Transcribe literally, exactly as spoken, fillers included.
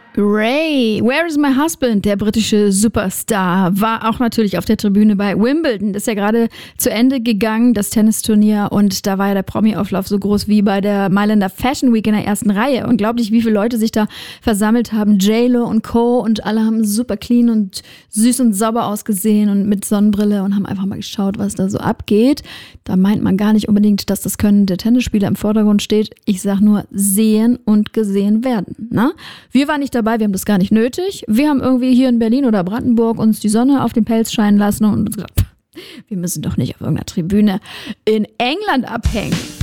Ray, Where is my husband? Der britische Superstar war auch natürlich auf der Tribüne bei Wimbledon. Das ist ja gerade zu Ende gegangen, das Tennisturnier. Und da war ja der Promi-Auflauf so groß wie bei der Mailänder Fashion Week in der ersten Reihe. Unglaublich, wie viele Leute sich da versammelt haben. J-Lo und Co. Und alle haben super clean und süß und sauber ausgesehen und mit Sonnenbrille und haben einfach mal geschaut, was da so abgeht. Da meint man gar nicht unbedingt, dass das Können der Tennisspieler im Vordergrund steht. Ich sag nur, sehen und gesehen werden. Ne? Wir waren nicht dabei, wir haben das gar nicht nötig. Wir haben irgendwie hier in Berlin oder Brandenburg uns die Sonne auf den Pelz scheinen lassen und uns gesagt, wir müssen doch nicht auf irgendeiner Tribüne in England abhängen.